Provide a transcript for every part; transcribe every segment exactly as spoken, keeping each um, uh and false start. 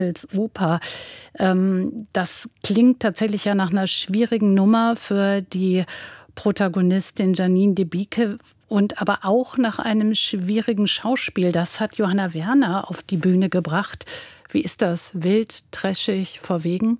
als Oper. Ähm, das klingt tatsächlich ja nach einer schwierigen Nummer für die Protagonistin Janine Debicke und aber auch nach einem schwierigen Schauspiel. Das hat Johanna Werner auf die Bühne gebracht. Wie ist das? Wild, trashig, verwegen?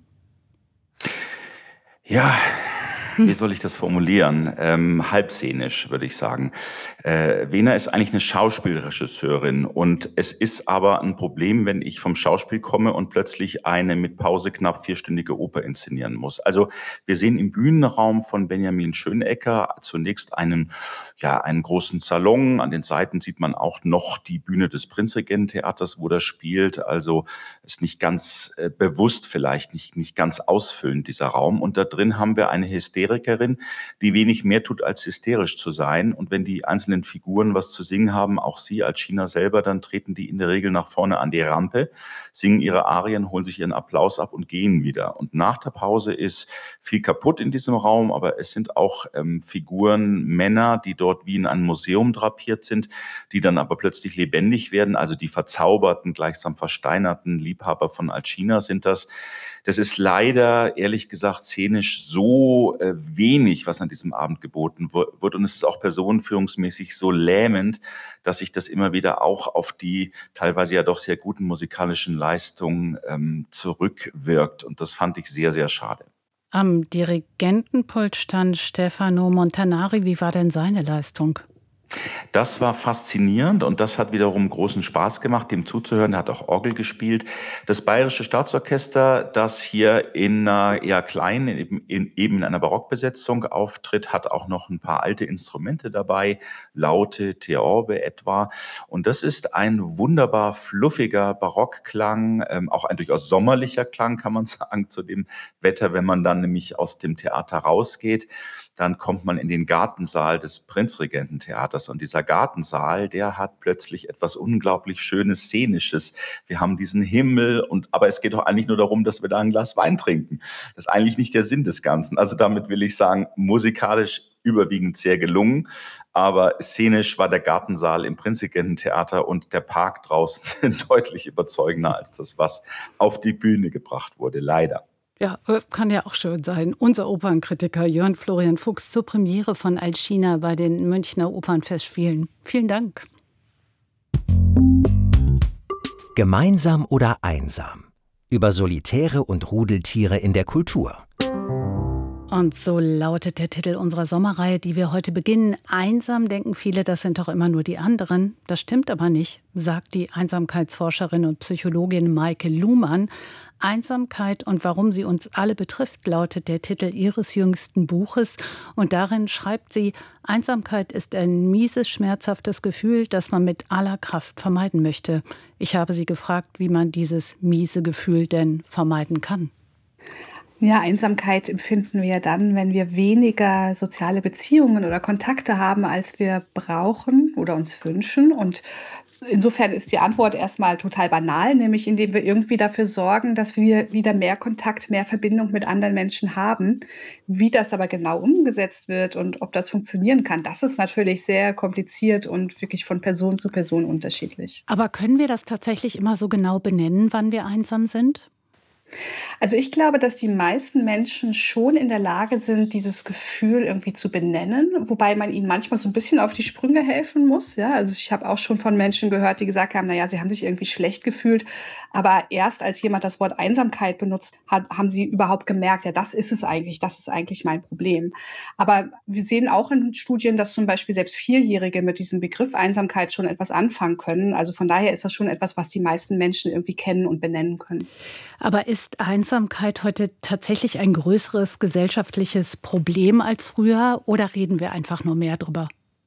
Ja, wie soll ich das formulieren? Ähm, halbszenisch, würde ich sagen. Äh, Wehner ist eigentlich eine Schauspielregisseurin und es ist aber ein Problem, wenn ich vom Schauspiel komme und plötzlich eine mit Pause knapp vierstündige Oper inszenieren muss. Also wir sehen im Bühnenraum von Benjamin Schönecker zunächst einen, ja, einen großen Salon. An den Seiten sieht man auch noch die Bühne des Prinzregententheaters, wo das spielt. Also ist nicht ganz äh, bewusst vielleicht, nicht, nicht ganz ausfüllend dieser Raum. Und da drin haben wir eine Hysterikerin, die wenig mehr tut, als hysterisch zu sein. Und wenn die einzelnen Figuren was zu singen haben, auch sie als China selber, dann treten die in der Regel nach vorne an die Rampe, singen ihre Arien, holen sich ihren Applaus ab und gehen wieder. Und nach der Pause ist viel kaputt in diesem Raum, aber es sind auch ähm, Figuren, Männer, die dort wie in einem Museum drapiert sind, die dann aber plötzlich lebendig werden. Also die verzauberten, gleichsam versteinerten Liebhaber von Alcina sind das. Das ist leider, ehrlich gesagt, szenisch so äh, wenig, was an diesem Abend geboten wu- wird. Und es ist auch personenführungsmäßig so lähmend, dass sich das immer wieder auch auf die teilweise ja doch sehr guten musikalischen Leistungen ähm, zurückwirkt. Und das fand ich sehr, sehr schade. Am Dirigentenpult stand Stefano Montanari. Wie war denn seine Leistung? Das war faszinierend und das hat wiederum großen Spaß gemacht, dem zuzuhören. Er hat auch Orgel gespielt. Das Bayerische Staatsorchester, das hier in einer eher kleinen, eben in, eben in einer Barockbesetzung auftritt, hat auch noch ein paar alte Instrumente dabei, Laute, Theorbe etwa. Und das ist ein wunderbar fluffiger Barockklang, ähm, auch ein durchaus sommerlicher Klang, kann man sagen, zu dem Wetter, wenn man dann nämlich aus dem Theater rausgeht. Dann kommt man in den Gartensaal des Prinzregententheaters und dieser Gartensaal, der hat plötzlich etwas unglaublich Schönes, Szenisches. Wir haben diesen Himmel und, aber es geht doch eigentlich nur darum, dass wir da ein Glas Wein trinken. Das ist eigentlich nicht der Sinn des Ganzen. Also damit will ich sagen, musikalisch überwiegend sehr gelungen, aber szenisch war der Gartensaal im Prinzregententheater und der Park draußen deutlich überzeugender als das, was auf die Bühne gebracht wurde, leider. Ja, äh, kann ja auch schön sein. Unser Opernkritiker Jörn Florian Fuchs zur Premiere von Alcina bei den Münchner Opernfestspielen. Vielen Dank. Gemeinsam oder einsam? Über Solitäre und Rudeltiere in der Kultur. Und so lautet der Titel unserer Sommerreihe, die wir heute beginnen. Einsam denken viele, das sind doch immer nur die anderen. Das stimmt aber nicht, sagt die Einsamkeitsforscherin und Psychologin Maike Luhmann. Einsamkeit und warum sie uns alle betrifft, lautet der Titel ihres jüngsten Buches. Und darin schreibt sie, Einsamkeit ist ein mieses, schmerzhaftes Gefühl, das man mit aller Kraft vermeiden möchte. Ich habe sie gefragt, wie man dieses miese Gefühl denn vermeiden kann. Ja, Einsamkeit empfinden wir dann, wenn wir weniger soziale Beziehungen oder Kontakte haben, als wir brauchen oder uns wünschen. Und insofern ist die Antwort erstmal total banal, nämlich indem wir irgendwie dafür sorgen, dass wir wieder mehr Kontakt, mehr Verbindung mit anderen Menschen haben. Wie das aber genau umgesetzt wird und ob das funktionieren kann, das ist natürlich sehr kompliziert und wirklich von Person zu Person unterschiedlich. Aber können wir das tatsächlich immer so genau benennen, wann wir einsam sind? Also ich glaube, dass die meisten Menschen schon in der Lage sind, dieses Gefühl irgendwie zu benennen, wobei man ihnen manchmal so ein bisschen auf die Sprünge helfen muss. Ja, also ich habe auch schon von Menschen gehört, die gesagt haben, na ja, sie haben sich irgendwie schlecht gefühlt, aber erst als jemand das Wort Einsamkeit benutzt hat, haben sie überhaupt gemerkt, ja, das ist es eigentlich, das ist eigentlich mein Problem. Aber wir sehen auch in Studien, dass zum Beispiel selbst Vierjährige mit diesem Begriff Einsamkeit schon etwas anfangen können. Also von daher ist das schon etwas, was die meisten Menschen irgendwie kennen und benennen können. Aber ist Einsamkeit heute tatsächlich ein größeres gesellschaftliches Problem als früher oder reden wir einfach nur mehr drüber?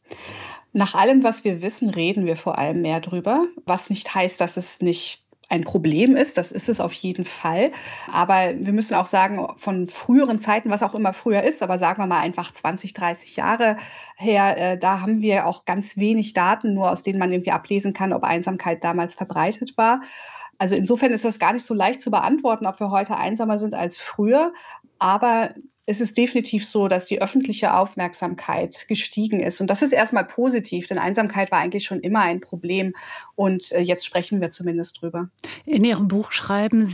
Nach allem, was wir wissen, reden wir vor allem mehr drüber, was nicht heißt, dass es nicht ein Problem ist. Das ist es auf jeden Fall. Aber wir müssen auch sagen, von früheren Zeiten, was auch immer früher ist, aber sagen wir mal einfach zwanzig, dreißig Jahre her, äh, da haben wir auch ganz wenig Daten, nur aus denen man irgendwie ablesen kann, ob Einsamkeit damals verbreitet war. Also insofern ist das gar nicht so leicht zu beantworten, ob wir heute einsamer sind als früher. Aber es ist definitiv so, dass die öffentliche Aufmerksamkeit gestiegen ist. Und das ist erstmal positiv, denn Einsamkeit war eigentlich schon immer ein Problem. Und äh, jetzt sprechen wir zumindest drüber. In Ihrem Buch schreiben